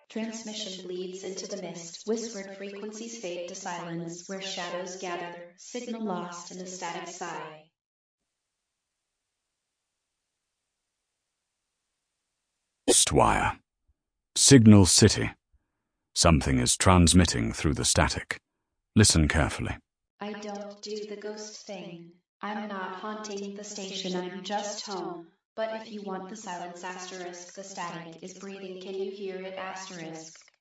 Transmission bleeds into the mist, whispered frequencies fade to silence, where shadows gather, signal lost in the static sigh. Wire. Signal City. Something is transmitting through the static. Listen carefully. I don't do the ghost thing. I'm not haunting the station, I'm just home. But if you want the silence asterisk, the static is breathing, can you hear it asterisk?